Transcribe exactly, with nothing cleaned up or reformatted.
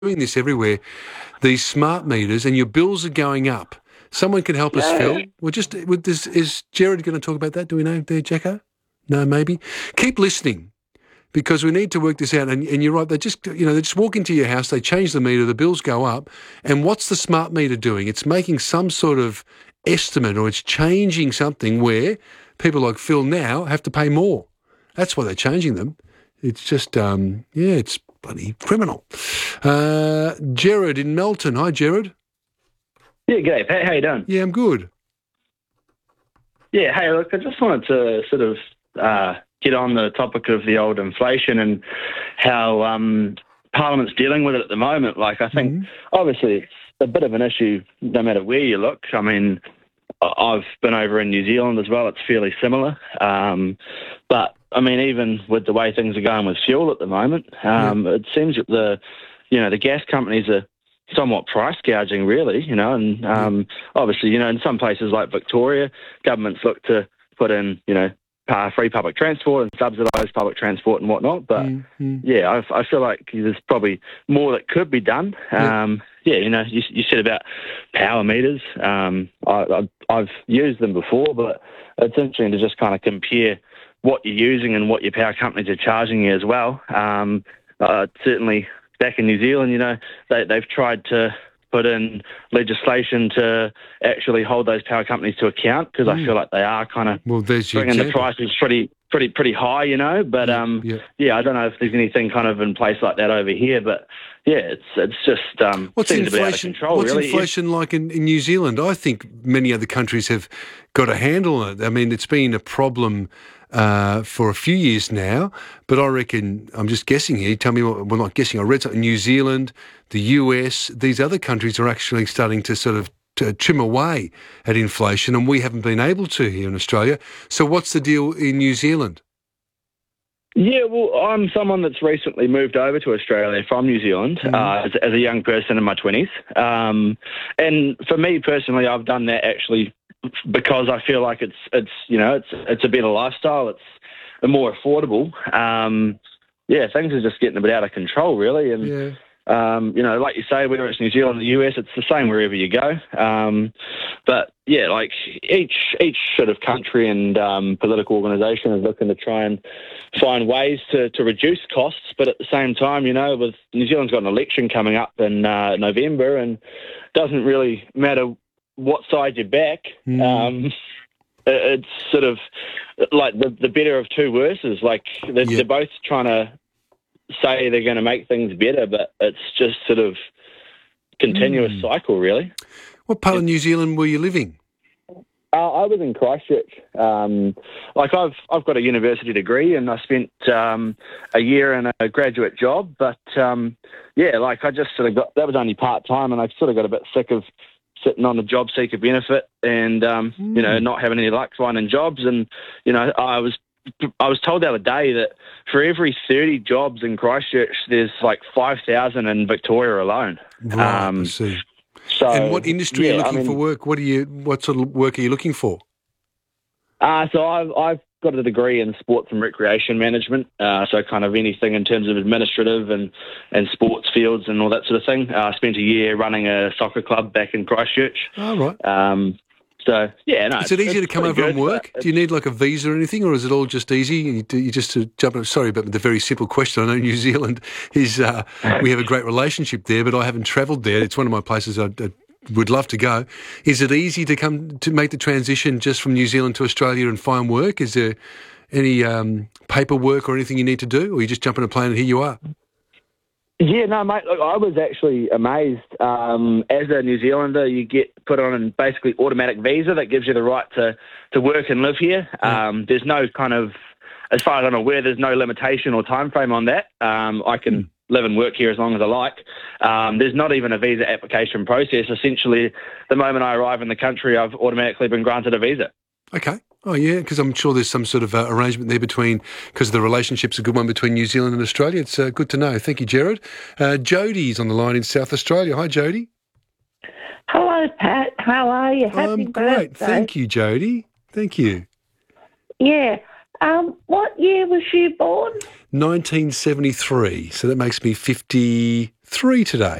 doing this everywhere, these smart meters, and your bills are going up. Someone can help us, Yeah. Phil. We're just, with this, is Jared going to talk about that? Do we know there, Jacko? No, maybe. Keep listening, because we need to work this out. And, and you're right, they just, you know, they just walk into your house, they change the meter, the bills go up. And what's the smart meter doing? It's making some sort of estimate, or it's changing something where people like Phil now have to pay more. That's why they're changing them. It's just, um, yeah, it's bloody criminal. Uh, Jared in Melton. Hi, Jared. Yeah, g'day, Pat. How you doing? Yeah, I'm good. Yeah, hey, look, I just wanted to sort of uh, get on the topic of the old inflation and how um, Parliament's dealing with it at the moment. Like, I think, Mm-hmm. obviously, it's a bit of an issue no matter where you look. I mean, I- I've been over in New Zealand as well. It's fairly similar. Um, but, I mean, even with the way things are going with fuel at the moment, um, it seems that the, you know, the gas companies are somewhat price gouging, really, you know, and um, obviously, you know, in some places like Victoria, governments look to put in, you know, uh, free public transport and subsidise public transport and whatnot. But, Mm-hmm. yeah, I, I feel like there's probably more that could be done. Yeah. Um, yeah, you know, you, you said about power meters. Um, I, I, I've used them before, but it's interesting to just kind of compare what you're using and what your power companies are charging you as well. Um, uh, certainly back in New Zealand, you know, they, they've tried to put in legislation to actually hold those power companies to account, because Mm. I feel like they are kind of Well, there's your bringing the example. prices pretty, pretty, pretty high, you know. But Yeah, um, yeah. yeah, I don't know if there's anything kind of in place like that over here. But yeah, it's it's just um, What's seems a bit out of inflation? control, What's really. inflation like in, in New Zealand? I think many other countries have got a handle on it. I mean, it's been a problem uh, for a few years now, but I reckon, I'm just guessing here. Tell me what. Well, not guessing. I read something. New Zealand, the U S, these other countries are actually starting to sort of to trim away at inflation, and we haven't been able to here in Australia. So, what's the deal in New Zealand? Yeah, well, I'm someone that's recently moved over to Australia from New Zealand Mm. uh, as, as a young person in my twenties. Um, and for me personally, I've done that actually because I feel like it's, it's you know, it's it's a better lifestyle. It's more affordable. Um, yeah, things are just getting a bit out of control, really. And, Yeah. um, you know, like you say, whether it's New Zealand or the U S, it's the same wherever you go. Um, but, yeah, like each each sort of country and um, political organisation is looking to try and find ways to, to reduce costs. But at the same time, you know, with New Zealand's got an election coming up in uh, November, and it doesn't really matter what side you're back. Mm. Um, it's sort of like the, the better of two worses. Like they're, Yeah. they're both trying to say they're going to make things better, but it's just sort of continuous Mm. cycle, really. What part of New Zealand were you living? Uh, I was in Christchurch. Um, like I've I've got a university degree, and I spent um, a year in a graduate job. But um, yeah, like I just sort of got that was only part time, and I sort of got a bit sick of sitting on the job seeker benefit and um, Mm. you know not having any luck finding jobs. And you know I was I was told the other day that for every thirty jobs in Christchurch, there's like five thousand in Victoria alone. Right, Um, I see. So And what industry are you yeah, I looking for mean, work? What are you? What sort of work are you looking for? Uh, so I've, I've got a degree in sports and recreation management, uh, so kind of anything in terms of administrative and, and sports fields and all that sort of thing. Uh, I spent a year running a soccer club back in Christchurch. Oh, right. Um, so, yeah, no. Is it easy to come over and work? Do you need like a visa or anything, or is it all just easy? You, do- you just to jump in? Sorry, but the very simple question. I know New Zealand is, uh, we have a great relationship there, but I haven't travelled there. It's one of my places I, I would love to go. Is it easy to come to make the transition just from New Zealand to Australia and find work? Is there any um, paperwork or anything you need to do, or you just jump in a plane and here you are? Yeah, no, mate, look, I was actually amazed. Um, as a New Zealander, you get put on a basically automatic visa that gives you the right to, to work and live here. Um, there's no kind of, as far as I'm aware, there's no limitation or time frame on that. Um, I can Mm. live and work here as long as I like. Um, there's not even a visa application process. Essentially, the moment I arrive in the country, I've automatically been granted a visa. Okay. Oh, yeah, because I'm sure there's some sort of uh, arrangement there between, because the relationship's a good one between New Zealand and Australia. It's uh, good to know. Thank you, Jared. Uh, Jodie's on the line in South Australia. Hi, Jodie. Hello, Pat. How are you? Happy I'm great. birthday. Thank you, Jodie. Thank you. Yeah. Um, what year was you born? nineteen seventy-three, so that makes me fifty-three. three today.